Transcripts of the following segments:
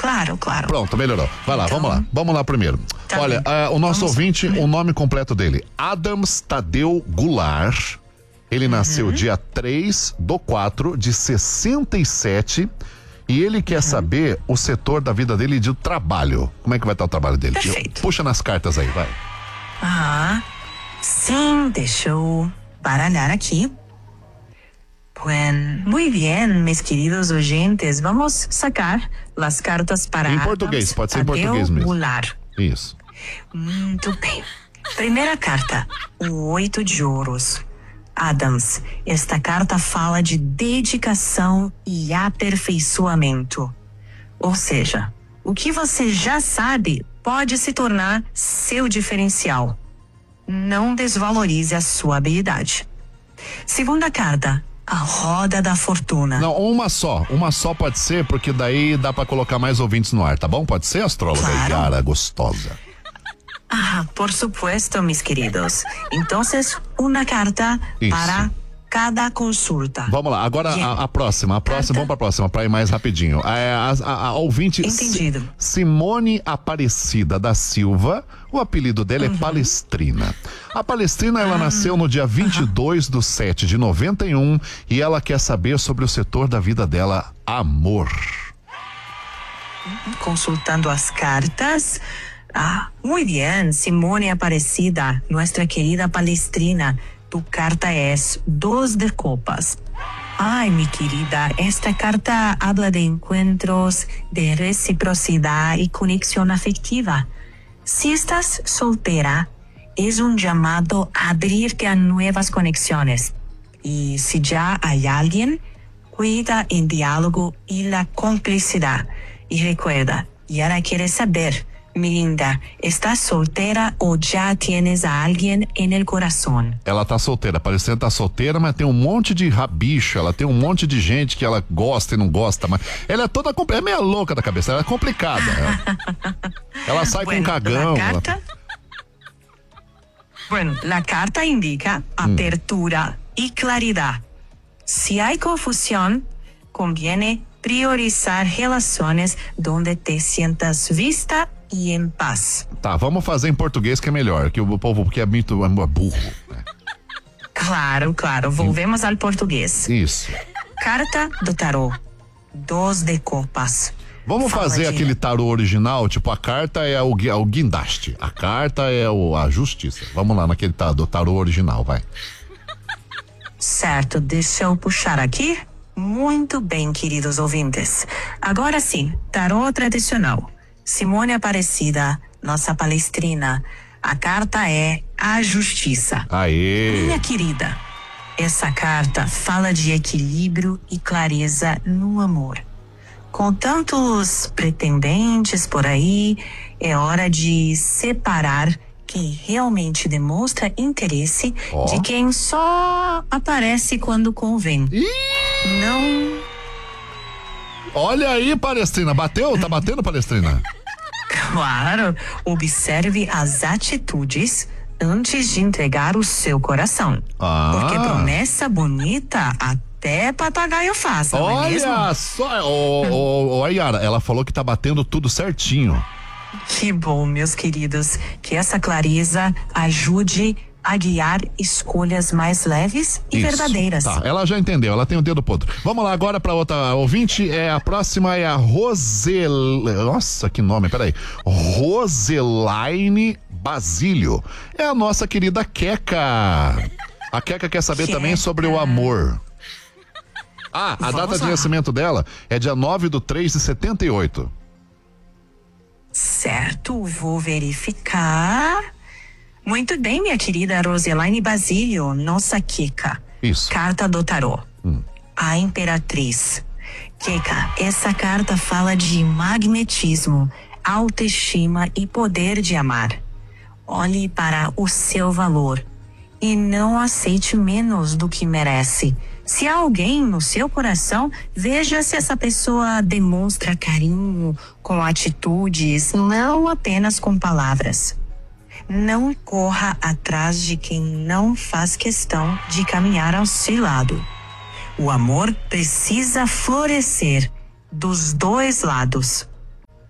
Claro. Pronto, melhorou. Vai lá, Então, vamos lá primeiro. Tá Olha, bem. o nosso Vamos ouvinte, o nome completo dele, Adams Tadeu Goulart. Ele nasceu dia 3/4 de 67 e ele quer saber o setor da vida dele de trabalho. Como é que vai estar o trabalho dele? Perfeito. Puxa nas cartas aí, vai. Sim, deixa eu baralhar aqui. Muy bien, mis queridos oyentes, vamos sacar las cartas para Em português, pode ser em Tadeu português mesmo. Goulart. Isso. Muito bem. Primeira carta, o 8 de ouros. Adams, esta carta fala de dedicação e aperfeiçoamento. Ou seja, o que você já sabe pode se tornar seu diferencial. Não desvalorize a sua habilidade. Segunda carta, a roda da fortuna. Não, uma só pode ser, porque daí dá pra colocar mais ouvintes no ar, tá bom? Pode ser, astróloga Claro. Yara gostosa. Por supuesto, mis queridos. Entonces, una carta Isso. para cada consulta. Vamos lá, agora Bien. a próxima, vamos pra próxima, pra ir mais rapidinho. A ouvinte Entendido. Simone Aparecida da Silva, o apelido dela é Palestrina. A Palestrina, ela nasceu no dia 22/7 de 91 e ela quer saber sobre o setor da vida dela, amor. Consultando as cartas. Muy bien, Simone Aparecida, nuestra querida Palestrina. Tu carta es 2 de copas. Ay, mi querida, esta carta habla de encuentros, de reciprocidad y conexión afectiva. Si estás soltera, es un llamado a abrirte a nuevas conexiones. Y si ya hay alguien, cuida el diálogo y la complicidad. Y recuerda, Yara quiere saber, mi linda, ¿estás soltera o ya tienes a alguien en el corazón? Ela tá solteira, Palestrina tá solteira, mas tem um monte de rabicho, ela tem um monte de gente que ela gosta e não gosta, mas ela é toda, é meio louca da cabeça, ela é complicada. Ela sai com um cagão. La carta indica apertura y claridad. Si hay confusión, conviene priorizar relaciones donde te sientas vista y en paz. Tá, vamos fazer em português que é melhor, que o povo que é muito burro. Né? Claro. Volvemos al português. Isso. Carta do tarô. 2 de copas. Vamos Fala fazer de- aquele tarô original, tipo a carta é o guindaste, a carta é a justiça. Vamos lá naquele do tarô original, vai. Certo, deixa eu puxar aqui. Muito bem, queridos ouvintes. Agora sim, tarô tradicional. Simone Aparecida, nossa palestrina. A carta é a justiça. Aê! Minha querida, essa carta fala de equilíbrio e clareza no amor. Com tantos pretendentes por aí, é hora de separar quem realmente demonstra interesse de quem só aparece quando convém. Não. Olha aí, Palestrina, bateu? Tá batendo, Palestrina? Claro, observe as atitudes antes de entregar o seu coração. Porque promessa bonita até papagaio faz, não é mesmo? Olha só, a Yara, ela falou que tá batendo tudo certinho. Que bom, meus queridos, que essa clareza ajude a guiar escolhas mais leves e Isso. verdadeiras. Tá, ela já entendeu, ela tem o dedo podre. Vamos lá agora pra outra ouvinte, a próxima é a nossa, que nome, peraí. Roselaine Basílio. É a nossa querida Queca. A Queca quer saber também sobre o amor. A data de nascimento dela é dia 9/3/78. Certo, vou verificar. Muito bem, minha querida Roselaine Basílio, nossa Kika. Isso. Carta do tarô. A Imperatriz. Kika, essa carta fala de magnetismo, autoestima e poder de amar. Olhe para o seu valor e não aceite menos do que merece. Se há alguém no seu coração, veja se essa pessoa demonstra carinho com atitudes, não apenas com palavras. Não corra atrás de quem não faz questão de caminhar ao seu lado. O amor precisa florescer dos dois lados.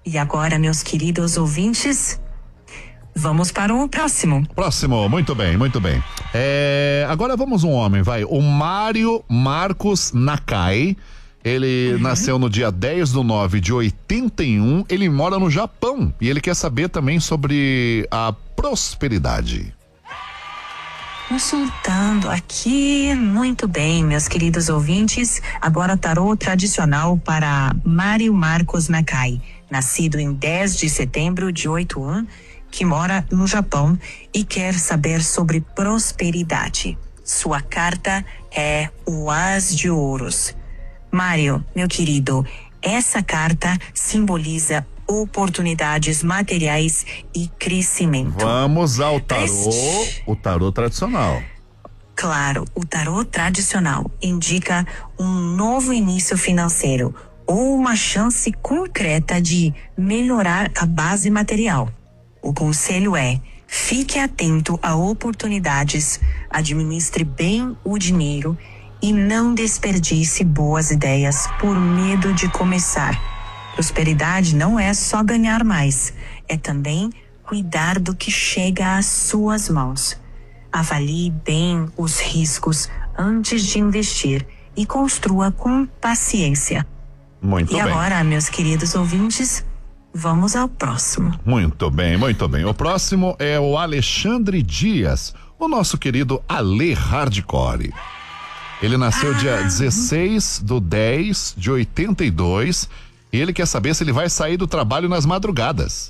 E agora, meus queridos ouvintes, vamos para o próximo. Próximo, muito bem, muito bem. Agora vamos um homem, vai. O Mário Marcos Nakai. Ele nasceu no dia 10/9/81. Ele mora no Japão e ele quer saber também sobre a prosperidade. Consultando aqui, muito bem, meus queridos ouvintes. Agora tarô tradicional para Mário Marcos Nakai, nascido em 10 de setembro de 81, que mora no Japão e quer saber sobre prosperidade. Sua carta é o As de Ouros. Mário, meu querido, essa carta simboliza oportunidades materiais e crescimento. Vamos ao tarô, o tarô tradicional. Claro, o tarô tradicional indica um novo início financeiro ou uma chance concreta de melhorar a base material. O conselho é: fique atento a oportunidades, administre bem o dinheiro e não desperdice boas ideias por medo de começar. Prosperidade não é só ganhar mais, é também cuidar do que chega às suas mãos. Avalie bem os riscos antes de investir e construa com paciência. Muito bem. E agora, meus queridos ouvintes, vamos ao próximo. Muito bem, muito bem. O próximo é o Alexandre Dias, o nosso querido Ale Hardcore. Ele nasceu dia 16/10/82 e ele quer saber se ele vai sair do trabalho nas madrugadas.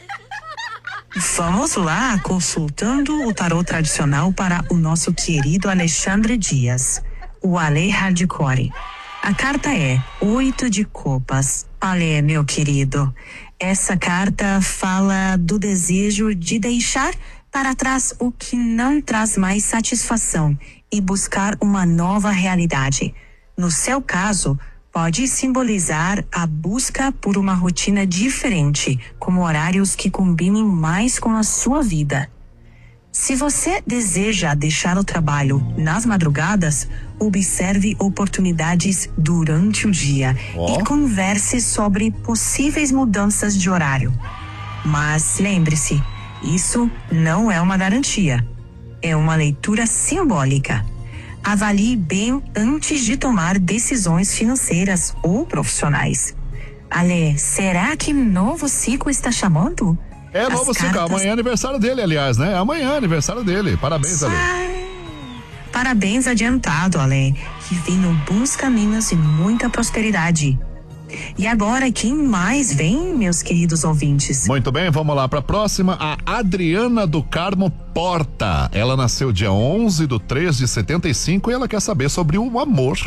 Vamos lá, consultando o tarô tradicional para o nosso querido Alexandre Dias, o Ale Hardcore. A carta é 8 de copas. Ale, meu querido, essa carta fala do desejo de deixar para trás o que não traz mais satisfação e buscar uma nova realidade. No seu caso, pode simbolizar a busca por uma rotina diferente, com horários que combinem mais com a sua vida. Se você deseja deixar o trabalho nas madrugadas, observe oportunidades durante o dia e converse sobre possíveis mudanças de horário. Mas lembre-se, isso não é uma garantia. É uma leitura simbólica. Avalie bem antes de tomar decisões financeiras ou profissionais. Ale, será que novo ciclo está chamando? É novo ciclo, amanhã é aniversário dele, aliás, né? Amanhã é aniversário dele. Parabéns, Ale. Parabéns adiantado, Ale, que venham bons caminhos e muita prosperidade. E agora, quem mais vem, meus queridos ouvintes? Muito bem, vamos lá para a próxima, a Adriana do Carmo Porta. Ela nasceu dia 11/3/75 e ela quer saber sobre o amor.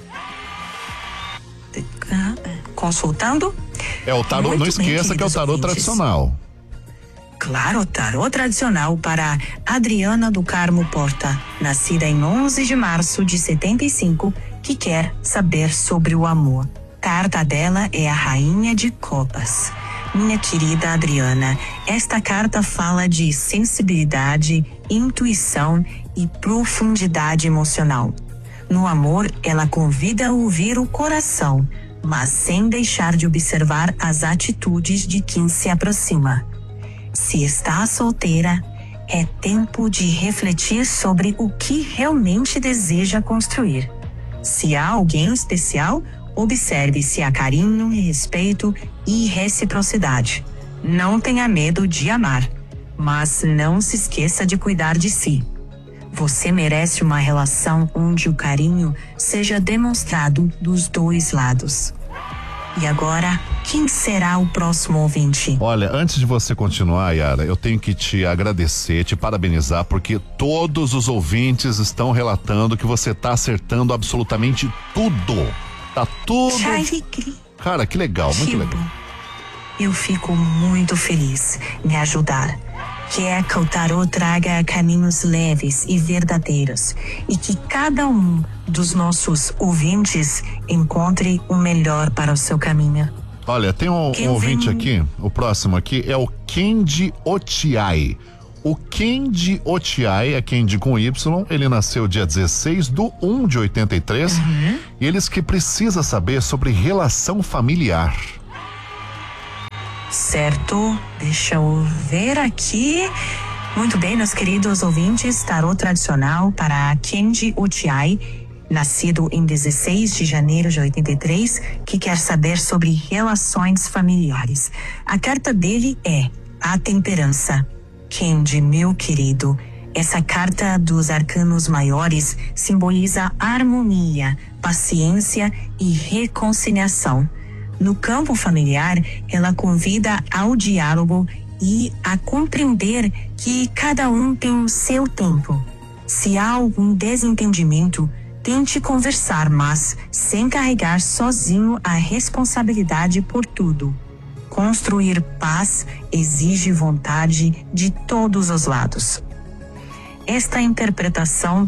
Consultando? É o tarô, não esqueça que é o tarô tradicional. Claro, tarô tradicional para Adriana do Carmo Porta, nascida em 11 de março de 75, que quer saber sobre o amor. Carta dela é a Rainha de Copas. Minha querida Adriana, esta carta fala de sensibilidade, intuição e profundidade emocional. No amor, ela convida a ouvir o coração, mas sem deixar de observar as atitudes de quem se aproxima. Se está solteira, é tempo de refletir sobre o que realmente deseja construir. Se há alguém especial, observe se há carinho, respeito e reciprocidade. Não tenha medo de amar, mas não se esqueça de cuidar de si. Você merece uma relação onde o carinho seja demonstrado dos dois lados. E agora, quem será o próximo ouvinte? Olha, antes de você continuar, Yara, eu tenho que te agradecer, te parabenizar, porque todos os ouvintes estão relatando que você está acertando absolutamente tudo. Tá tudo. Cara, que legal, muito legal. Eu fico muito feliz em ajudar. Quer que o tarô traga caminhos leves e verdadeiros e que cada um dos nossos ouvintes encontre o melhor para o seu caminho. Olha, tem um ouvinte aqui, o próximo aqui é o Kendi Otiai. O Kendi Otiai, é Kendi com Y, ele nasceu dia 16/1/83 e eles que precisa saber sobre relação familiar. Certo, deixa eu ver aqui. Muito bem, meus queridos ouvintes, tarô tradicional para Kenji Uchiai, nascido em 16 de janeiro de 83, que quer saber sobre relações familiares. A carta dele é a temperança. Kenji, meu querido, essa carta dos arcanos maiores simboliza harmonia, paciência e reconciliação. No campo familiar, ela convida ao diálogo e a compreender que cada um tem o seu tempo. Se há algum desentendimento, tente conversar, mas sem carregar sozinho a responsabilidade por tudo. Construir paz exige vontade de todos os lados. Esta interpretação